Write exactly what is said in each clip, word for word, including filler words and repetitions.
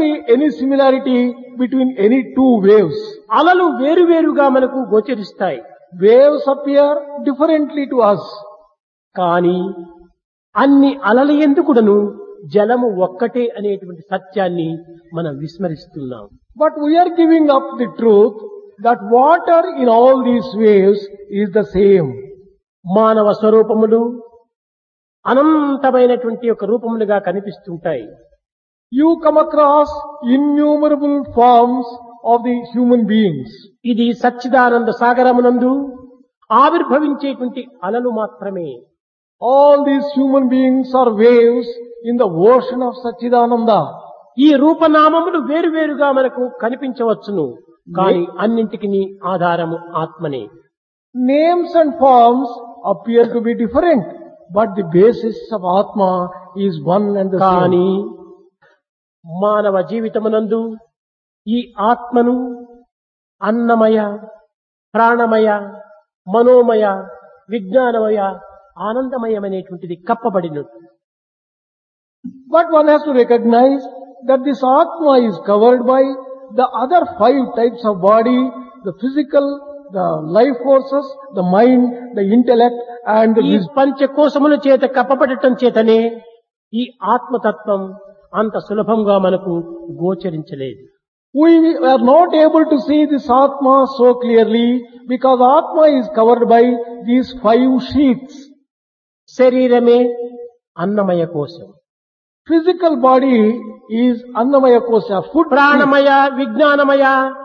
be any similarity between any two waves. అలలు వేరువేరుగా మనకు గోచరిస్తాయి. Waves appear differently to us. కానీ అన్ని అలల ఎందుకుడను జలము ఒక్కటే అనేటువంటి సత్యాన్ని మనం విస్మరిస్తున్నాం. But we are giving up the truth that water in all these waves is the same. మానవ స్వరూపములు అనంతమైనటువంటి ఒక రూపములుగా కనిపిస్తుంటాయి. You come across innumerable forms of the human beings. ఇది సచ్చిదానంద సాగరమునందు ఆవిర్భవించేటువంటి అలలు మాత్రమే. All these human beings are waves in the ocean of Satchidananda. ఈ రూపనామములు వేరువేరుగా మనకు కనిపించవచ్చును, కానీ అన్నింటికి ఆధారము ఆత్మనే. Names and forms appear to be different, but the basis of Atma is one and the కానీ same. మానవ జీవితమునందు ఈ ఆత్మను అన్నమయ, ప్రాణమయ, మనోమయ, విజ్ఞానమయ, ఆనందమయమనేటువంటిది కప్పబడినట్టు. But one has to recognize that this Atma is covered by the other five types of body, the physical, the life forces, the mind, the intellect and the ఈ wisdom. పంచకోశముల చేత కప్పబడటం చేతనే ఈ ఆత్మతత్వం అంత సులభంగా మనకు గోచరించలేదు. We are not able to see this Atma so clearly because Atma is covered by these five sheaths. శరీరమే అన్నమయ కోశం, Physical body is Annamaya Kosha, food. ప్రాణమయ, విజ్ఞానమయ,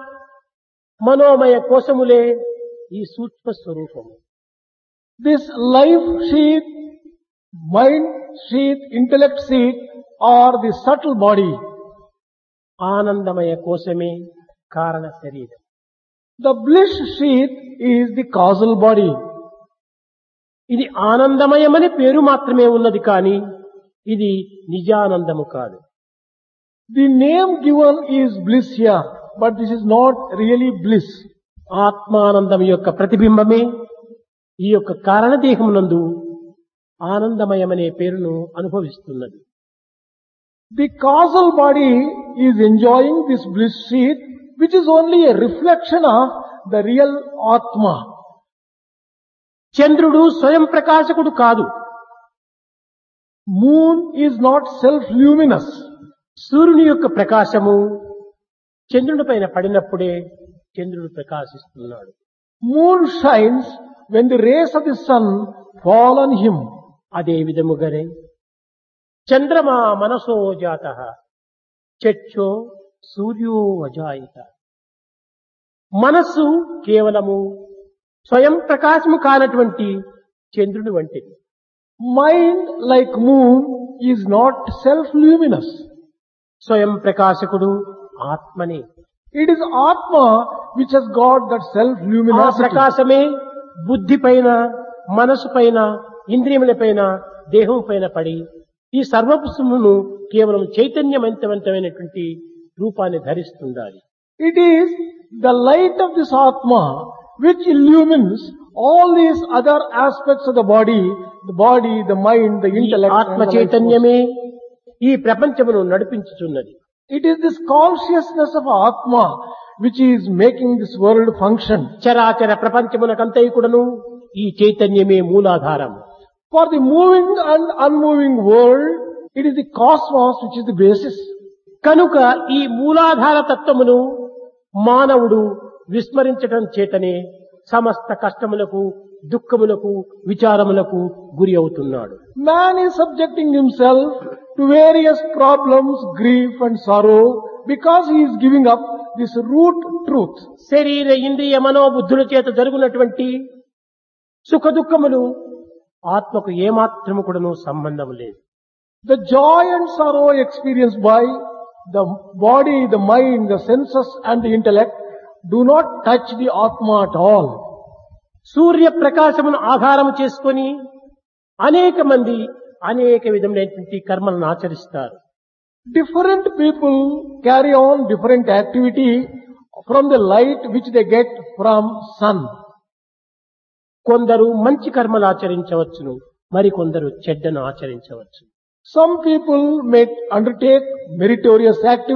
మనోమయ కోశములే ఈ సూక్ష్మ స్వరూపము. This life sheath, mind sheath, intellect sheath are the subtle body. ఆనందమయ కోశమే కారణ శరీరం. The bliss sheath is the causal body. ఇది ఆనందమయమని పేరు మాత్రమే ఉన్నది, కానీ ఇది నిజానందము కాదు. The name given is bliss here, but this is not really bliss. ఆత్మానందం యొక్క ప్రతిబింబమే ఈ యొక్క కారణదేహమునందు ఆనందమయమనే పేరును అనుభవిస్తున్నది. The causal body is enjoying this bliss sheath, which is only a reflection of the real Atma. చంద్రుడు స్వయం ప్రకాశకుడు కాదు. Moon is not self-luminous. సూర్యుని యొక్క ప్రకాశము చంద్రుని పైన పడినప్పుడే చంద్రుడు ప్రకాశిస్తున్నాడు. Moon shines when the rays of the sun fall on him. అదే విధముగానే చంద్రమా మనసో జాతః చక్షో సూర్యో అజాయిత. మనస్సు కేవలము స్వయం ప్రకాశము కానటువంటి చంద్రుని వంటిది. Mind, like moon, is not self-luminous. స్వయం ప్రకాశకుడు ఆత్మనే. It is Atma which has got that ఆ self-luminosity. ప్రకాశమే బుద్ధి పైన, మనసు పైన, ఇంద్రియముల పైన, దేహం పైన పడి ఈ సర్వపుష్పమును కేవలం చైతన్యవంతమైనటువంటి రూపాన్ని ధరిస్తుండాలి. It is the light of this Atma which illumines all these other aspects of the body, the body, the mind, the ఈ intellect, ఆత్మ and the life force. చైతన్యమే ఈ ప్రపంచమును నడిపించుచున్నది. It is this consciousness of Atma which is making this world function. చరాచర ప్రపంచమునకంతైకుడను ఈ చైతన్యమే మూలాధారం. For the moving and unmoving world, it is the cosmos which is the basis. కనుక ఈ మూలాధార తత్వమును మానవుడు విస్మరించటం చేతనే సమస్త కష్టములకు, దుఃఖములకు, విచారములకు గురి అవుతున్నాడు. Man is subjecting himself to various problems, grief and sorrow because he is giving up this root truth. శరీర ఇంద్రియ మనోబుద్ధుల చేత జరుగునటువంటి సుఖ దుఃఖములు ఆత్మకు ఏమాత్రము కూడాను సంబంధం లేదు. The joy and sorrow experienced by the body, the mind, the senses and the intellect do not touch the Atma at all. సూర్య ప్రకాశమును ఆధారము చేసుకొని అనేక మంది అనేక విధములైనటువంటి కర్మలను ఆచరిస్తారు. Different people carry on different activity from the light which they get from sun. కొందరు మంచి కర్మలు ఆచరించవచ్చును, మరి కొందరు చెడ్డను ఆచరించవచ్చు. Some people may undertake meritorious activities.